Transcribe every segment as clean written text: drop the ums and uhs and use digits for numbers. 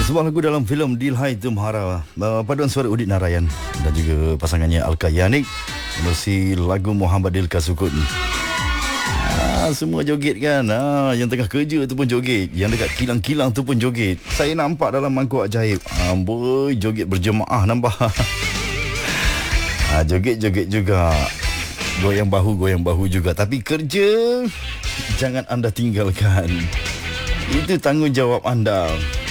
Sebuah lagu dalam filem Dilhai Tumhara, paduan suara Udit Narayan dan juga pasangannya Alka Yanik, versi lagu Muhammadil Kasukun. Semua joget kan. Yang tengah kerja tu pun joget, yang dekat kilang-kilang tu pun joget. Saya nampak dalam mangkuk ajaib. Amboi, joget berjemaah nampak. Joget-joget juga. Goyang bahu juga. Tapi kerja jangan anda tinggalkan. Itu tanggungjawab anda.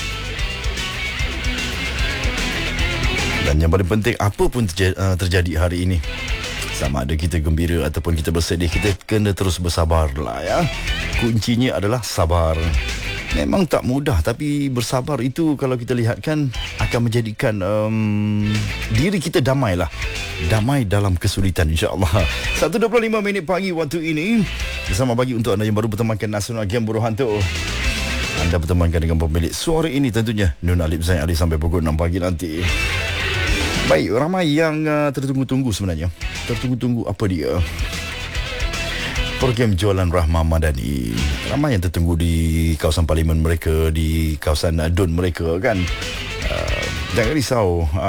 Dan yang paling penting, apa pun terjadi hari ini, sama ada kita gembira ataupun kita bersedih, kita kena terus bersabar lah ya. Kuncinya adalah sabar. Memang tak mudah, tapi bersabar itu kalau kita lihatkan akan menjadikan diri kita damai lah. Damai dalam kesulitan, insyaAllah. 1.25 minit pagi waktu ini. Bersama pagi untuk anda yang baru bertemankan Nasional Game Buruhan tu. Anda bertemankan dengan pemilik suara ini tentunya Nun Alip Zain Ali sampai pukul 6 pagi nanti. Baik, ramai yang tertunggu-tunggu sebenarnya. Tertunggu-tunggu apa dia? Program Jualan Rahmah Madani. Ramai yang tertunggu di kawasan parlimen mereka, di kawasan DUN mereka kan. Jangan risau.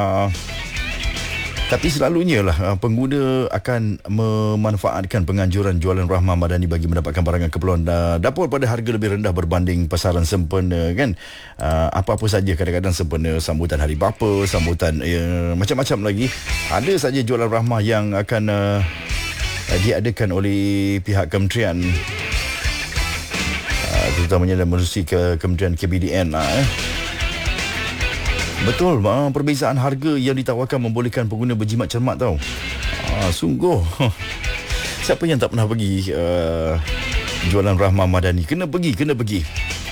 Tapi selalunya lah pengguna akan memanfaatkan penganjuran Jualan Rahmah Madani bagi mendapatkan barangan keperluan dapur pada harga lebih rendah berbanding pasaran sempena kan. Apa-apa saja, kadang-kadang sempena sambutan hari bapa, sambutan macam-macam lagi. Ada saja Jualan Rahmah yang akan diadakan oleh pihak kementerian, terutamanya dalam menerusi ke Kementerian KBDN Betul, perbezaan harga yang ditawarkan membolehkan pengguna berjimat cermat tau. Sungguh. Siapa yang tak pernah pergi Jualan Rahmah Madani? Kena pergi.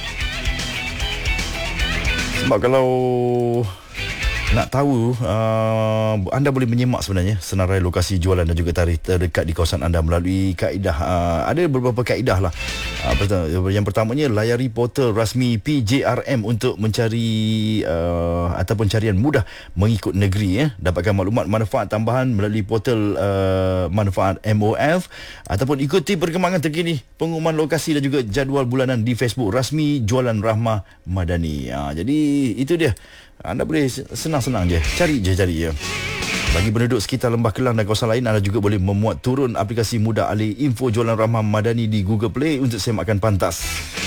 Sebab kalau nak tahu, anda boleh menyemak sebenarnya senarai lokasi jualan dan juga tarikh terdekat di kawasan anda melalui kaedah. Ada beberapa kaedah lah. Yang pertamanya, layari portal rasmi PJRM untuk mencari ataupun carian mudah mengikut negeri. Dapatkan maklumat manfaat tambahan melalui portal manfaat MOF, ataupun ikuti perkembangan terkini pengumuman lokasi dan juga jadual bulanan di Facebook rasmi Jualan Rahmah Madani. Jadi itu dia. Anda boleh senang-senang je cari je. Bagi penduduk sekitar Lembah Kelang dan kawasan lain, anda juga boleh memuat turun aplikasi mudah alih info Jualan Rahmah Madani di Google Play untuk semakan pantas.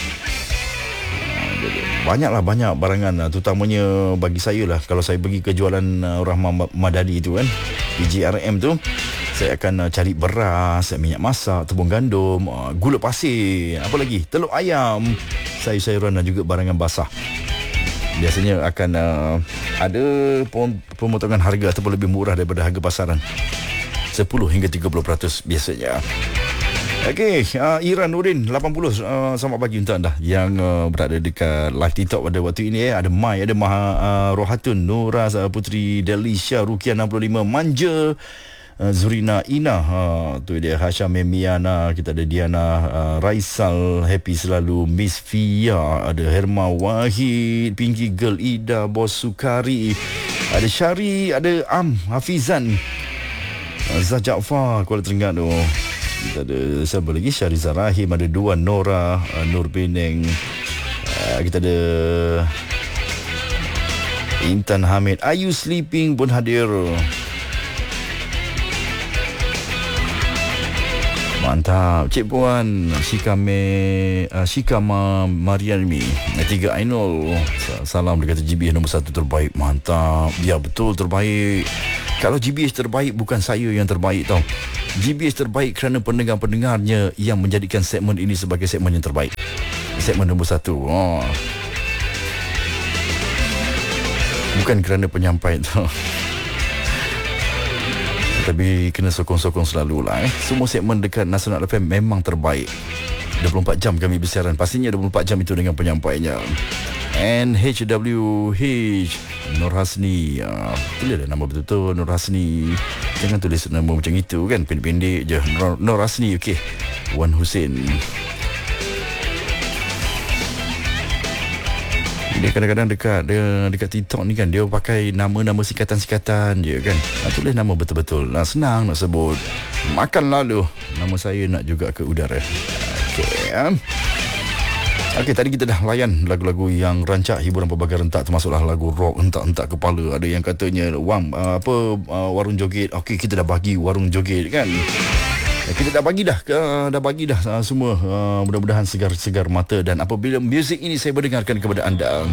Banyak barangan, terutamanya bagi saya lah. Kalau saya pergi ke Jualan Rahmah Madani tu kan, PJRM tu, saya akan cari beras, minyak masak, tepung gandum, gula pasir, apa lagi, telur ayam, sayur-sayuran dan juga barangan basah. Biasanya akan ada pemotongan harga ataupun lebih murah daripada harga pasaran, 10 hingga 30% biasanya. Okey, Iran Nurdin 80, selamat pagi untuk anda yang berada dekat live TikTok pada waktu ini. Ada Mai, ada Maha Rohatun, Nura Putri Delisha, Rukia 65, Manja, Zurina Ina, tu dia, Hasham Memiana, kita ada Diana, Raisal, happy selalu, Miss Fia, ada Herma Wahid, Pinky Girl, Ida, Bos Sukari, ada Syari, ada Hafizan, Zah Jaafar, Kuala Terengganu. Kita ada siapa lagi, Syariza Rahim, ada Dua Nora, Nur Penang, kita ada Intan Hamid, Are You Sleeping pun hadir. Mantap. Cik Puan, Shikama Marianmi, 3 Ainul, salam, dia kata GBH nombor 1 terbaik. Mantap. Ya, betul, terbaik. Kalau GBH terbaik, bukan saya yang terbaik tau. GBH terbaik kerana pendengar-pendengarnya yang menjadikan segmen ini sebagai segmen yang terbaik. Segmen nombor 1. Bukan kerana penyampai tau, tapi kena sokong-sokong selalulah. Semua segmen dekat Nasional FM memang terbaik. 24 jam kami bersiaran. Pastinya 24 jam itu dengan penyampainya. NHWH Nur Hasni. Tulis nama betul-betul Nur Hasni. Jangan tulis nama macam itu kan, pendek-pendek je. Nur Hasni. Okey, Wan Hussein. Dia kadang-kadang dekat TikTok ni kan, dia pakai nama-nama singkatan-singkatan je kan. Tulis nama betul-betul. Senang nak sebut. Makan lalu. Nama saya nak juga ke udara. Okey. Okey, tadi kita dah layan lagu-lagu yang rancak hiburan pelbagai rentak, termasuklah lagu rock hentak-hentak kepala. Ada yang katanya warung joget. Okey, kita dah bagi warung joget kan. Kita dah bagi dah semua. Mudah-mudahan segar-segar mata. Dan apabila muzik ini saya berdengarkan kepada anda,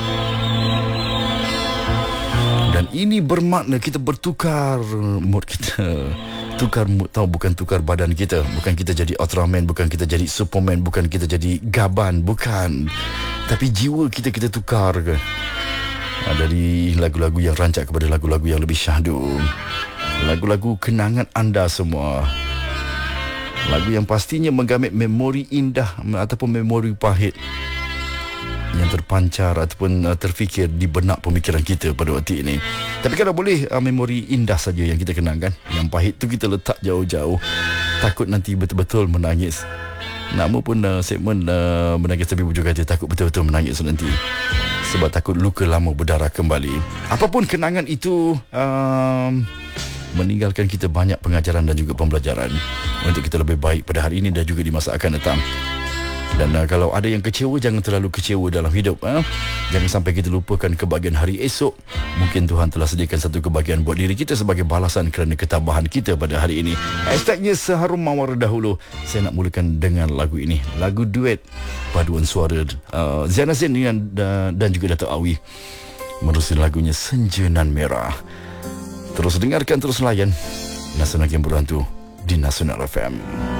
dan ini bermakna kita bertukar mood kita. Tukar mood, tahu, bukan tukar badan kita. Bukan kita jadi Ultraman, bukan kita jadi Superman, bukan kita jadi Gaban, bukan. Tapi jiwa kita tukar ke. Dari lagu-lagu yang rancak kepada lagu-lagu yang lebih syahdu. Lagu-lagu kenangan anda semua. Lagu yang pastinya menggamit memori indah ataupun memori pahit yang terpancar ataupun terfikir di benak pemikiran kita pada waktu ini. Tapi kalau boleh, memori indah saja yang kita kenangkan. Yang pahit tu kita letak jauh-jauh. Takut nanti betul-betul menangis. Nama pun segmen menangis tapi berjuga hati. Takut betul-betul menangis nanti, sebab takut luka lama berdarah kembali. Apapun kenangan itu, meninggalkan kita banyak pengajaran dan juga pembelajaran untuk kita lebih baik pada hari ini dan juga di masa akan datang. Dan kalau ada yang kecewa, jangan terlalu kecewa dalam hidup. Jangan sampai kita lupakan kebahagiaan hari esok. Mungkin Tuhan telah sediakan satu kebahagiaan buat diri kita sebagai balasan kerana ketabahan kita pada hari ini. Hashtagnya Seharum Mawar dahulu. Saya nak mulakan dengan lagu ini. Lagu duet paduan suara Ziana Zain dan juga Dato' Awi menerusi lagunya Senja Nan Merah. Terus dengarkan, terus layan Nasional Game Berantu di Nasional FM.